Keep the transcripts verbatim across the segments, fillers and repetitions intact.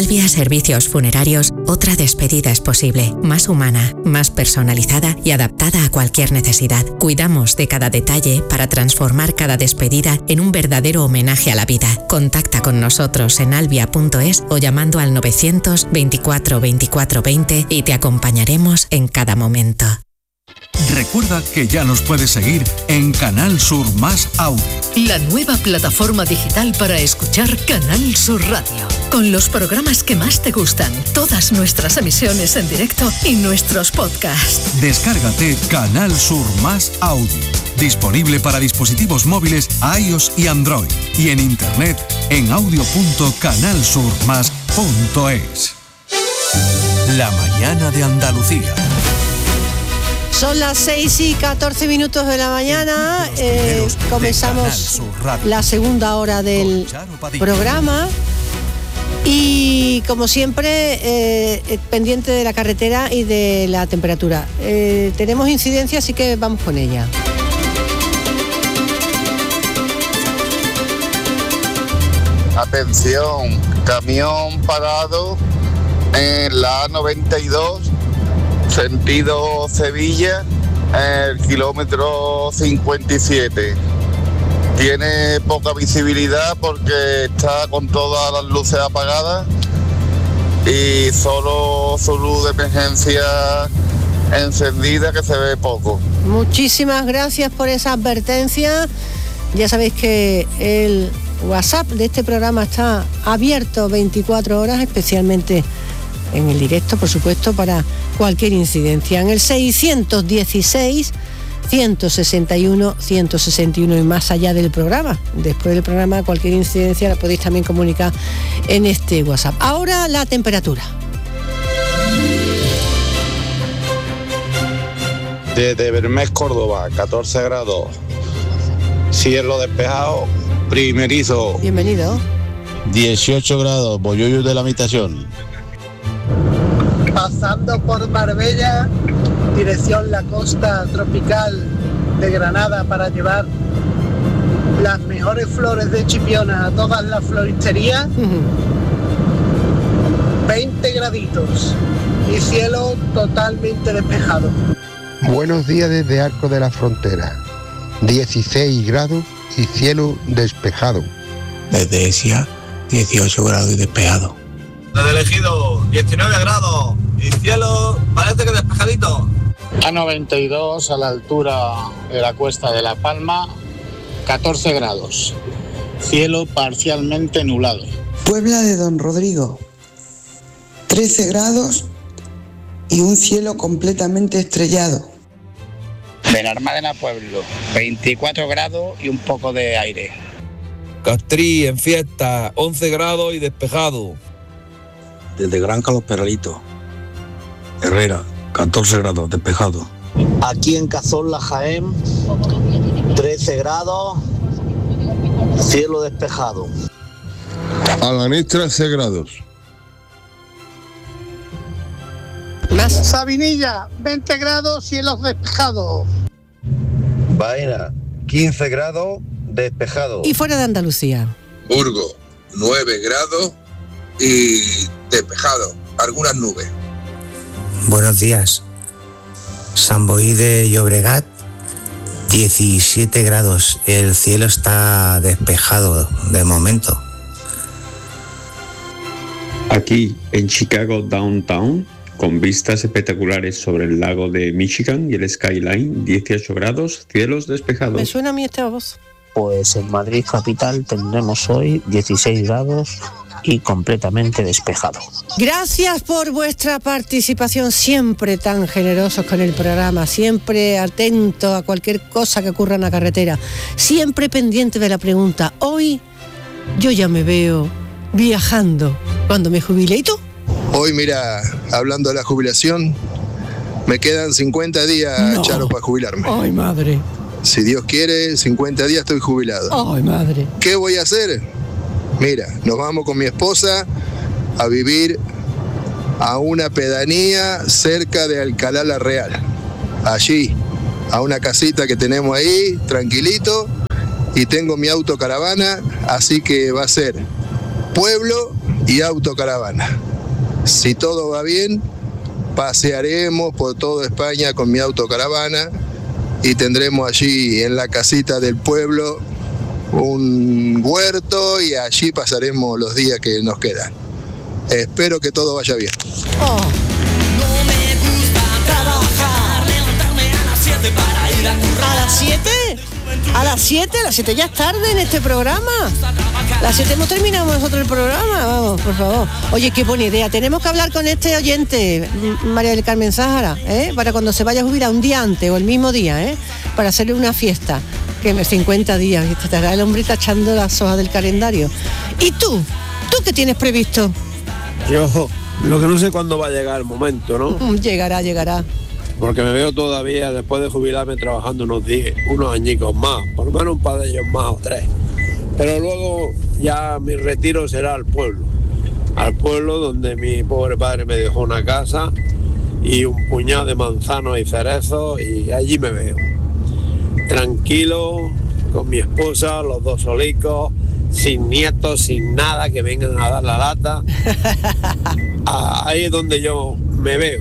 Albia Servicios Funerarios, otra despedida es posible, más humana, más personalizada y adaptada a cualquier necesidad. Cuidamos de cada detalle para transformar cada despedida en un verdadero homenaje a la vida. Contacta con nosotros en albia punto es o llamando al novecientos veinticuatro veinticuatro veinte y te acompañaremos en cada momento. Recuerda que ya nos puedes seguir en Canal Sur Más Audio. La nueva plataforma digital para escuchar Canal Sur Radio. Con los programas que más te gustan, todas nuestras emisiones en directo y nuestros podcasts. Descárgate Canal Sur Más Audio. Disponible para dispositivos móviles iOS y Android. Y en internet en audio punto canal sur más punto es. La mañana de Andalucía. Son las seis y catorce minutos de la mañana, eh, comenzamos la segunda hora del programa y como siempre eh, pendiente de la carretera y de la temperatura. Eh, tenemos incidencia, así que vamos con ella. Atención, camión parado en la A noventa y dos. Sentido Sevilla, el kilómetro cincuenta y siete. Tiene poca visibilidad porque está con todas las luces apagadas y solo su luz de emergencia encendida, que se ve poco. Muchísimas gracias por esa advertencia. Ya sabéis que el WhatsApp de este programa está abierto veinticuatro horas, especialmente en el directo, por supuesto, para cualquier incidencia. En el seiscientos dieciséis, ciento sesenta y uno, ciento sesenta y uno y más allá del programa. Después del programa, cualquier incidencia la podéis también comunicar en este WhatsApp. Ahora la temperatura. Desde Bermés, Córdoba, catorce grados. Cielo despejado, primerizo. Bienvenido. dieciocho grados, bollullo de la habitación. Pasando por Marbella, dirección la costa tropical de Granada para llevar las mejores flores de Chipiona a todas las floristerías. Uh-huh. veinte graditos y cielo totalmente despejado. Buenos días desde Arco de la Frontera. dieciséis grados y cielo despejado. Desde Esia, dieciocho grados y despejado. Desde Elegido, diecinueve grados y cielo parece que despejadito. A noventa y dos, a la altura de la Cuesta de La Palma, catorce grados. Cielo parcialmente nublado. Puebla de Don Rodrigo, trece grados y un cielo completamente estrellado. Benalmádena Pueblo, veinticuatro grados y un poco de aire. Castrí en fiesta, once grados y despejado. Desde Granca Los Peralitos, Herrera, catorce grados, despejado. Aquí en Cazorla, Jaén, trece grados, cielo despejado. Alaniz, trece grados. Más. Sabinilla, veinte grados, cielos despejados. Baena, quince grados, despejado. Y fuera de Andalucía. Burgos, nueve grados y despejado, algunas nubes. Buenos días. Sant Boi de Llobregat, diecisiete grados. El cielo está despejado de momento. Aquí en Chicago Downtown, con vistas espectaculares sobre el lago de Michigan y el skyline, dieciocho grados, cielos despejados. ¿Me suena a mí esta voz? Pues en Madrid capital tendremos hoy dieciséis grados y completamente despejado. Gracias por vuestra participación, siempre tan generosos con el programa, siempre atentos a cualquier cosa que ocurra en la carretera, siempre pendiente de la pregunta. Hoy yo ya me veo viajando cuando me jubile. ¿Y tú? Hoy, mira, hablando de la jubilación, me quedan cincuenta días, no. Charo, para jubilarme. Ay, madre. Si Dios quiere, cincuenta días estoy jubilado. Ay, madre. ¿Qué voy a hacer? Mira, nos vamos con mi esposa a vivir a una pedanía cerca de Alcalá la Real. Allí, a una casita que tenemos ahí, tranquilito, y tengo mi autocaravana, así que va a ser pueblo y autocaravana. Si todo va bien, pasearemos por toda España con mi autocaravana y tendremos allí en la casita del pueblo un huerto y allí pasaremos los días que nos quedan. Espero que todo vaya bien. Oh. ¿A las siete? ¿A las siete? ¿A las siete ya es tarde en este programa? A las siete hemos terminado nosotros el programa. Vamos, por favor. Oye, qué buena idea. Tenemos que hablar con este oyente, María del Carmen Sáhara, ¿eh? Para cuando se vaya a jubilar un día antes o el mismo día, ¿eh? Para hacerle una fiesta. Que me cincuenta días. Y estará el hombre tachando las hojas del calendario. ¿Y tú? ¿Tú qué tienes previsto? Yo, lo que no sé cuándo va a llegar el momento, ¿no? Llegará, llegará. Porque me veo todavía, después de jubilarme, trabajando unos diez, unos añicos más, por lo menos un par de ellos más o tres. Pero luego ya mi retiro será al pueblo. Al pueblo donde mi pobre padre me dejó una casa y un puñado de manzanos y cerezos, y allí me veo. Tranquilo, con mi esposa, los dos solicos, sin nietos, sin nada, que vengan a dar la lata. Ahí es donde yo me veo.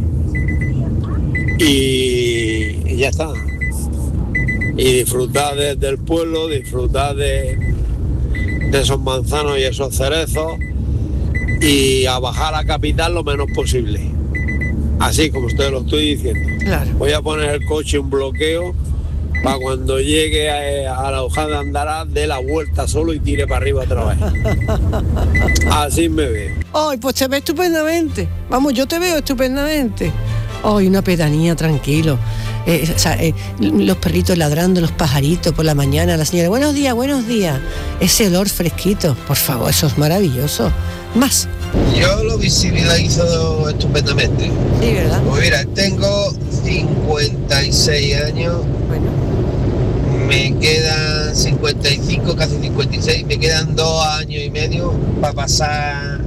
Y, y ya está. Y disfrutar de, del pueblo, disfrutar de, de esos manzanos y esos cerezos, y a bajar a la capital lo menos posible. Así como ustedes lo estoy diciendo. Claro. Voy a poner el coche en bloqueo para cuando llegue a, a la hojada de Andarás, dé la vuelta solo y tire para arriba otra vez. Así me veo. Ay, pues te ve estupendamente. Vamos, yo te veo estupendamente. Ay, una pedanía, tranquilo. Eh, o sea, eh, los perritos ladrando, los pajaritos por la mañana, la señora, buenos días, buenos días. Ese olor fresquito, por favor, eso es maravilloso. Más. Yo lo visibilizo estupendamente. Sí, ¿verdad? Pues mira, tengo cincuenta y seis años. Bueno. Me quedan cincuenta y cinco, casi cincuenta y seis. Me quedan dos años y medio para pasar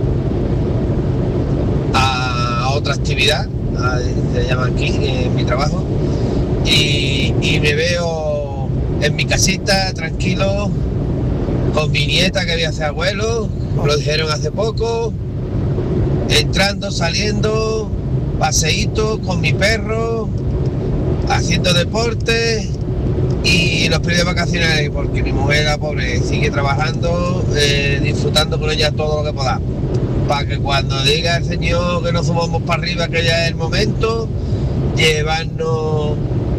a otra actividad. Se llama aquí, en mi trabajo, y, y me veo en mi casita tranquilo con mi nieta que voy a ser abuelo, lo dijeron hace poco, entrando, saliendo, paseíto con mi perro, haciendo deporte y los periodos vacacionales, porque mi mujer, la pobre, sigue trabajando, eh, disfrutando con ella todo lo que podamos. Para que cuando diga el Señor que nos subamos para arriba, que ya es el momento, llevarnos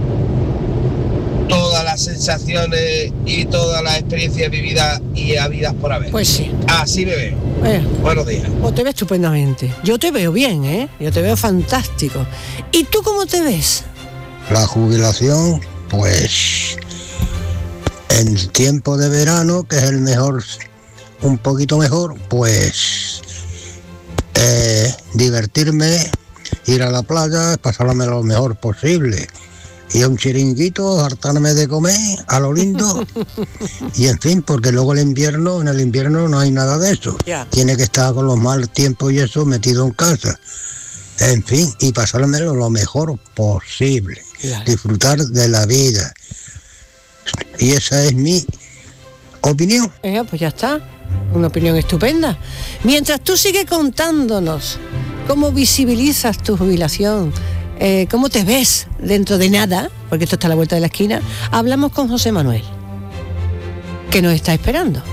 todas las sensaciones y todas las experiencias vividas y habidas por haber. Pues sí. Así me veo. Eh, Buenos días. Pues te ves estupendamente. Yo te veo bien, ¿eh? Yo te veo fantástico. ¿Y tú cómo te ves? La jubilación, pues, en tiempo de verano, que es el mejor, un poquito mejor, pues... Eh, divertirme, ir a la playa, pasarme lo mejor posible, ir a un chiringuito, hartarme de comer a lo lindo y en fin, porque luego el invierno, en el invierno no hay nada de eso, yeah. Tiene que estar con los mal tiempos y eso metido en casa, en fin, y pasármelo lo mejor posible, yeah. Disfrutar de la vida, y esa es mi opinión. Eh, pues ya está. Una opinión estupenda. Mientras tú sigues contándonos cómo visibilizas tu jubilación, eh, cómo te ves dentro de nada, porque esto está a la vuelta de la esquina, hablamos con José Manuel, que nos está esperando.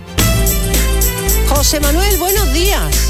José Manuel, buenos días.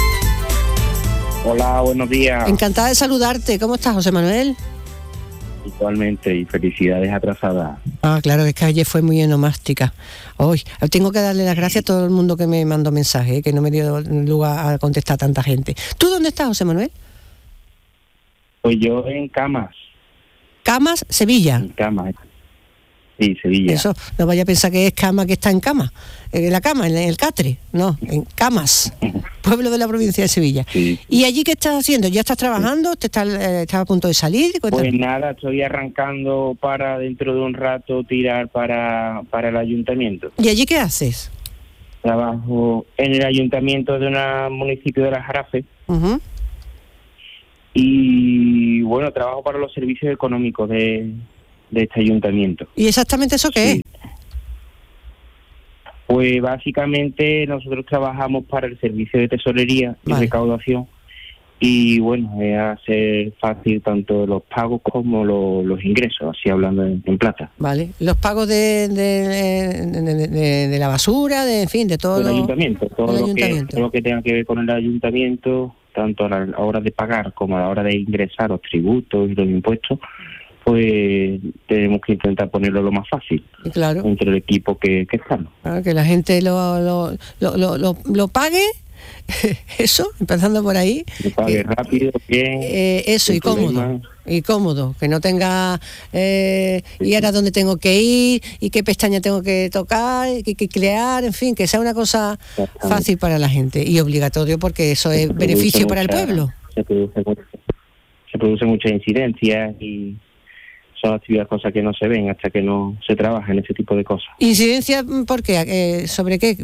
Hola, buenos días. Encantada de saludarte. ¿Cómo estás, José Manuel? Igualmente, y felicidades atrasadas. Ah, claro, es que ayer fue muy enomástica. Hoy tengo que darle las gracias a todo el mundo que me mandó mensajes, ¿eh? Que no me dio lugar a contestar a tanta gente. ¿Tú dónde estás, José Manuel? Pues yo en Camas. ¿Camas, Sevilla? En Camas, sí, Sevilla. Eso, no vaya a pensar que es Cama que está en Cama, en la Cama, en el Catre, no, en Camas, pueblo de la provincia de Sevilla. Sí. ¿Y allí qué estás haciendo? ¿Ya estás trabajando? ¿Te estás, eh, estás a punto de salir? Cuéntame. Pues nada, estoy arrancando para dentro de un rato tirar para, para el ayuntamiento. ¿Y allí qué haces? Trabajo en el ayuntamiento de un municipio de La Jarafe. Uh-huh. Y bueno, trabajo para los servicios económicos de, de este ayuntamiento. ¿Y exactamente eso qué sí. Pues básicamente nosotros trabajamos para el servicio de tesorería y Vale. recaudación, y bueno, es hacer fácil tanto los pagos como lo- los ingresos, así hablando en, en plata. Vale, los pagos de, de, de, de- de- de la basura, de en fin, de todo Del lo- ayuntamiento, todo del lo, ayuntamiento. Que, todo lo que tenga que ver con el ayuntamiento, tanto a la hora de pagar como a la hora de ingresar los tributos y los impuestos, pues tenemos que intentar ponerlo lo más fácil Claro. entre el equipo que, que estamos. Claro, que la gente lo, lo, lo, lo, lo- lo pague, eso, empezando por ahí. Que pague rápido, bien. Eh, eso, sin y cómodo. problemas. Y cómodo, que no tenga eh, y ahora dónde tengo que ir y qué pestaña tengo que tocar, y qué, qué crear, en fin, que sea una cosa fácil para la gente y obligatorio, porque eso es Se beneficio produce para el mucha- pueblo. Se produce, mucha- se produce muchas incidencias y son actividades, cosas que no se ven hasta que no se trabaja en ese tipo de cosas. ¿Incidencia por qué? Eh, ¿Sobre qué?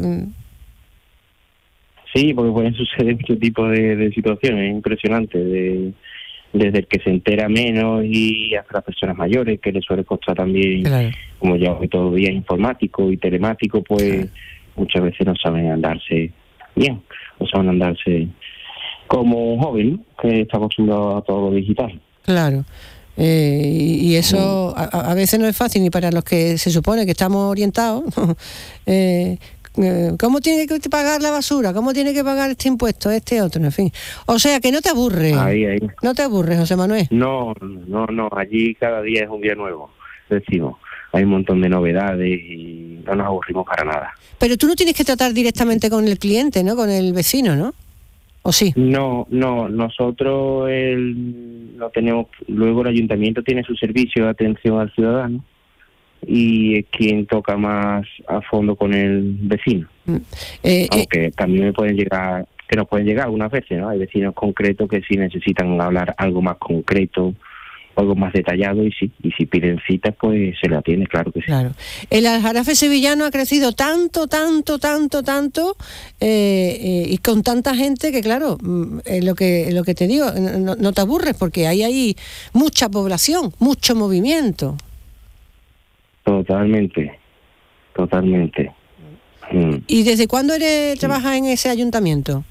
Sí, porque pueden suceder muchos tipos de, de situaciones impresionantes, de, desde el que se entera menos y hasta las personas mayores, que les suele costar también, Claro. como ya hoy todo día es informático y telemático, pues muchas veces no saben andarse bien, no saben andarse como un joven, ¿no?, que está acostumbrado a todo lo digital. Claro. Eh, y, y eso a, a veces no es fácil ni para los que se supone que estamos orientados. eh, eh, ¿Cómo tiene que pagar la basura? ¿Cómo tiene que pagar este impuesto, este otro? En fin. O sea, que no te aburres. Ahí, ahí. No te aburres, José Manuel. No, no, no, allí cada día es un día nuevo, decimos. Hay un montón de novedades y no nos aburrimos para nada. Pero tú no tienes que tratar directamente con el cliente, ¿no? Con el vecino, ¿no? ¿O sí? No, no, nosotros el, lo tenemos, luego el ayuntamiento tiene su servicio de atención al ciudadano y es quien toca más a fondo con el vecino. Eh, eh, Aunque también me pueden llegar, que nos pueden llegar algunas veces, ¿no? Hay vecinos concretos que sí necesitan hablar algo más concreto, algo más detallado, y si, y si piden citas, pues se la atiende, claro que sí. Claro. El aljarafe sevillano ha crecido tanto, tanto, tanto, tanto, eh, eh, y con tanta gente que, claro, mm, es lo que es lo que te digo, no, no te aburres porque hay ahí mucha población, mucho movimiento. Totalmente, totalmente. Mm. ¿Y desde cuándo eres trabajas en ese ayuntamiento?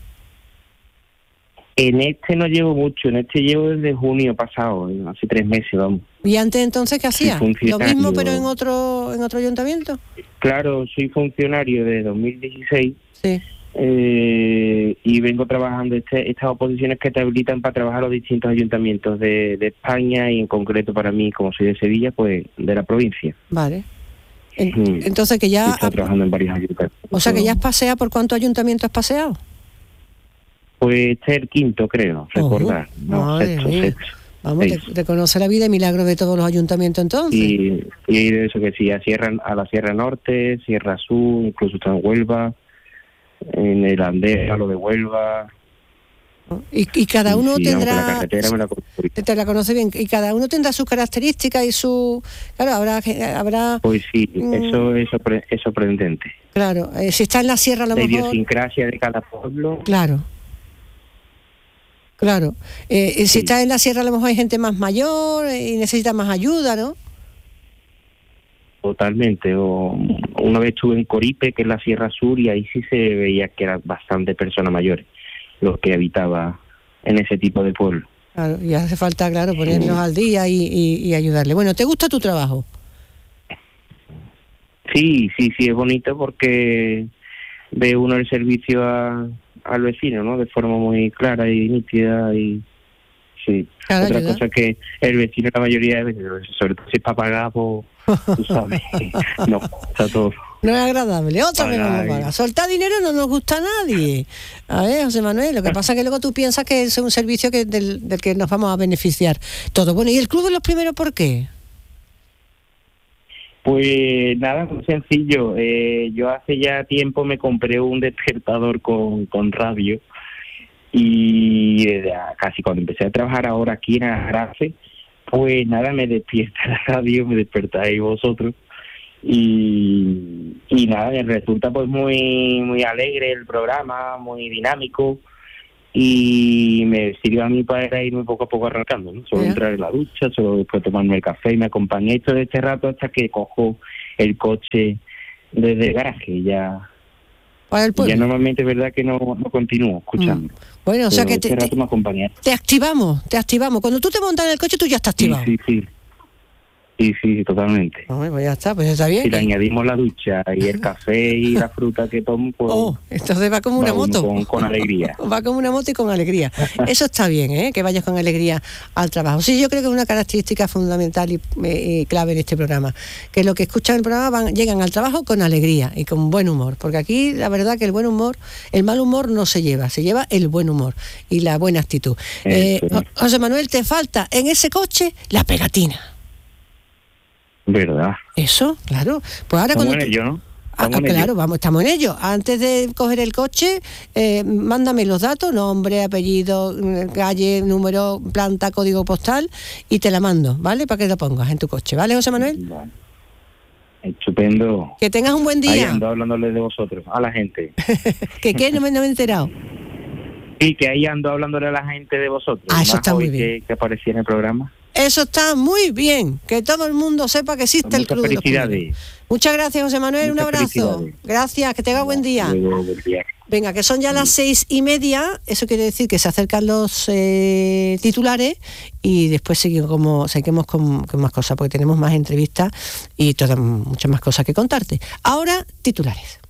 En este no llevo mucho, en este llevo desde junio pasado, eh, hace tres meses, vamos. ¿Y antes entonces qué hacías? ¿Lo funcionario. mismo pero en otro en otro ayuntamiento? Claro, soy funcionario de dos mil dieciséis. Sí. Eh, y vengo trabajando este, estas oposiciones que te habilitan para trabajar los distintos ayuntamientos de, de España, y en concreto para mí, como soy de Sevilla, pues de la provincia. Vale. En- Mm. entonces que Y ya, estoy trabajando en varios ayuntamientos. o sea que ya has paseado, ¿por cuántos ayuntamientos has paseado? Pues este es el quinto, creo, recordar. No, Madre sexto, mía. sexto. Vamos, te, seis. te conoce la vida y milagro de todos los ayuntamientos entonces. Y, y de eso que sí, a, Sierra, a la Sierra Norte, Sierra Sur, incluso está en Huelva, en el Andés, a lo de Huelva. Y, y cada uno Sí, aunque la tendrá, carretera me la conozco. te, te la conoce bien, y cada uno tendrá sus características y su, claro, habrá, habrá, Pues sí, Mm. eso es, sorpre- es sorprendente. claro, eh, si está en la sierra a lo La mejor, idiosincrasia de cada pueblo. claro, claro, eh, eh, si está en la sierra a lo mejor hay gente más mayor eh, y necesita más ayuda, ¿no? Totalmente. O una vez estuve en Coripe, que es la Sierra Sur, y ahí sí se veía que eran bastante personas mayores los que habitaban en ese tipo de pueblo. Claro, y hace falta, claro, ponernos al día y, y, y ayudarle. Bueno, ¿te gusta tu trabajo? Sí, sí, sí, es bonito porque ve uno el servicio a, al vecino, ¿no? De forma muy clara y nítida, y sí. Claro, Otra ayuda. cosa que el vecino la mayoría de veces, sobre todo si es para pagar, pues tú sabes, no, está todo. No es agradable. Otra vez Pagar vamos a y- pagar. Soltar dinero no nos gusta a nadie. A ver, José Manuel, lo que pasa es que luego tú piensas que es un servicio que del, del que nos vamos a beneficiar todo. Bueno, ¿y el Club de los Primeros por qué? Pues nada, muy sencillo. Eh, yo hace ya tiempo me compré un despertador con, con radio, y desde a- casi cuando empecé a trabajar ahora aquí en Aljarafe, pues nada, me despierta la radio, me despertáis vosotros, y, y nada, me resulta pues muy muy alegre el programa, muy dinámico, y me sirve a mí para irme poco a poco arrancando, ¿no? Solo Ya. entrar en la ducha, solo después tomarme el café, y me acompañé todo este rato hasta que cojo el coche desde el garaje, ya. Para el pueblo. Ya normalmente es verdad que no, no continúo escuchando. Mm. Bueno, o sea que te, te, te activamos, te activamos. Cuando tú te montas en el coche, tú ya estás activado. Sí, sí, sí. Sí, sí, totalmente. No, pues ya está, pues está bien. Si le añadimos la ducha y el café y la fruta que tomo, pues... Oh, entonces va como una va moto. Con, con alegría. Va como una moto y con alegría. Eso está bien, ¿eh? Que vayas con alegría al trabajo. Sí, yo creo que es una característica fundamental y, y clave en este programa. Que los que escuchan el programa van, llegan al trabajo con alegría y con buen humor. Porque aquí la verdad que el buen humor, el mal humor no se lleva, se lleva el buen humor y la buena actitud. Eh, José Manuel, te falta en ese coche la pegatina. ¿Verdad? Eso, claro. Pues ahora estamos cuando en ello, ¿no? Ah, claro, ello. vamos, estamos en ello. Antes de coger el coche, eh, mándame los datos, nombre, apellido, calle, número, planta, código postal y te la mando, ¿vale? Para que lo pongas en tu coche, ¿vale, José Manuel? Vale. Estupendo. Que tengas un buen día. Ahí ando hablándole de vosotros, a la gente. ¿Que qué? No me, no me he enterado. Sí, que ahí ando hablándole a la gente de vosotros. Ah, eso está muy bien. Que, que aparecía en el programa. Eso está muy bien, que todo el mundo sepa que existe Muchas el Club felicidades. de los Muchas gracias, José Manuel, Muchas un abrazo. Gracias, que tenga buen día. Buen día. Venga, que son ya las seis y media, eso quiere decir que se acercan los eh, titulares y después seguimos, como, seguimos con, con más cosas, porque tenemos más entrevistas y todas, muchas más cosas que contarte. Ahora, titulares.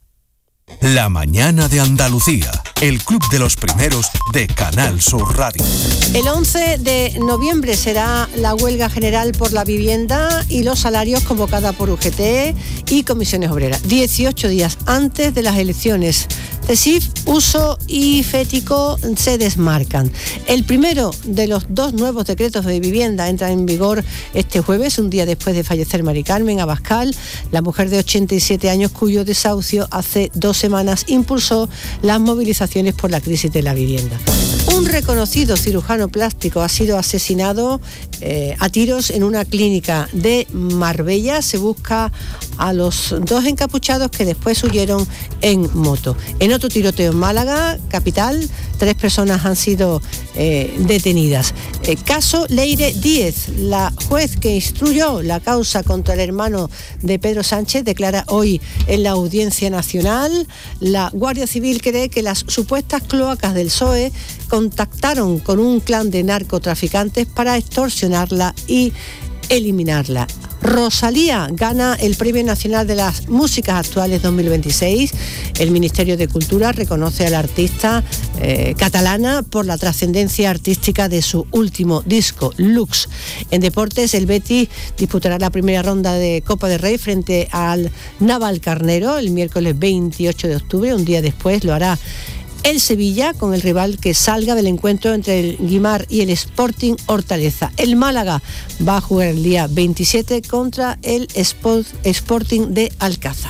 La mañana de Andalucía, el club de los primeros de Canal Sur Radio. El once de noviembre será la huelga general por la vivienda y los salarios convocada por U G T y Comisiones Obreras, dieciocho días antes de las elecciones. CESIF, Uso y Fético se desmarcan. El primero de los dos nuevos decretos de vivienda entra en vigor este jueves, un día después de fallecer Mari Carmen Abascal, la mujer de ochenta y siete años cuyo desahucio hace dos semanas impulsó las movilizaciones por la crisis de la vivienda. Un reconocido cirujano plástico ha sido asesinado eh, a tiros en una clínica de Marbella. Se busca a los dos encapuchados que después huyeron en moto. En otro tiroteo en Málaga, capital, tres personas han sido eh, detenidas. Eh, caso Leire Díez, la juez que instruyó la causa contra el hermano de Pedro Sánchez, declara hoy en la Audiencia Nacional. La Guardia Civil cree que las supuestas cloacas del P S O E contactaron con un clan de narcotraficantes para extorsionarla y eliminarla. Rosalía gana el Premio Nacional de las Músicas Actuales dos mil veintiséis. El Ministerio de Cultura reconoce a la artista eh, catalana por la trascendencia artística de su último disco, Lux. En deportes, el Betis disputará la primera ronda de Copa del Rey frente al Navalcarnero el miércoles veintiocho de octubre. Un día después lo hará el Sevilla con el rival que salga del encuentro entre el Guimar y el Sporting Hortaleza. El Málaga va a jugar el día veintisiete contra el Sport, Sporting de Alcázar.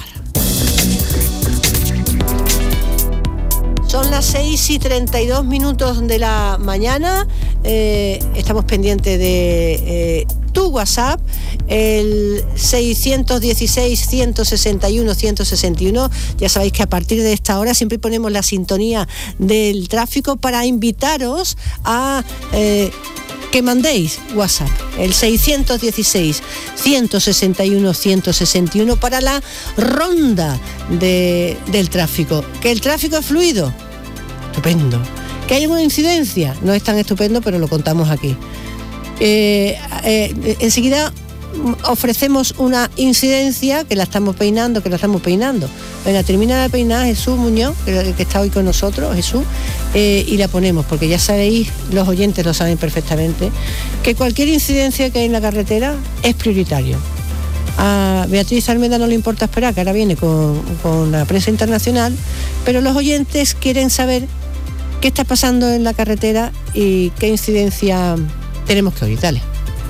Son las seis y treinta y dos minutos de la mañana. Eh, estamos pendientes de eh, tu WhatsApp, el seiscientos dieciséis, ciento sesenta y uno, ciento sesenta y uno. Ya sabéis que a partir de esta hora siempre ponemos la sintonía del tráfico para invitaros a eh, que mandéis WhatsApp, el seiscientos dieciséis, ciento sesenta y uno, ciento sesenta y uno para la ronda de, del tráfico. Que el tráfico es fluido, estupendo. Que hay una incidencia, no es tan estupendo, pero lo contamos aquí. Eh, eh, enseguida ofrecemos una incidencia que la estamos peinando, que la estamos peinando. Venga, termina de peinar Jesús Muñoz, que, que está hoy con nosotros, Jesús, eh, y la ponemos, porque ya sabéis, los oyentes lo saben perfectamente, que cualquier incidencia que hay en la carretera es prioritario. A Beatriz Almeda no le importa esperar, que ahora viene con, con la prensa internacional, pero los oyentes quieren saber qué está pasando en la carretera y qué incidencia tenemos que oír. Dale.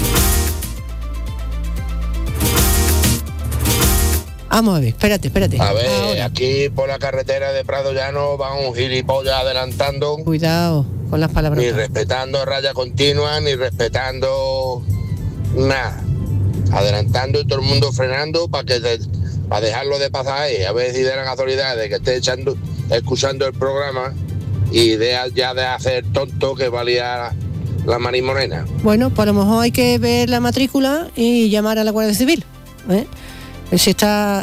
Vamos a ver, espérate, espérate. A ver, Ahora. Aquí por la carretera de Prado Llano va un gilipollas adelantando. Cuidado con las palabras. Ni respetando raya continua, ni respetando nada. Adelantando y todo el mundo frenando para que te, para dejarlo de pasar ahí. A ver si de las autoridades que esté echando, escuchando el programa y de ya de hacer tonto que valía la Mari Morena. Bueno, pues a lo mejor hay que ver la matrícula y llamar a la Guardia Civil, ¿eh? Si está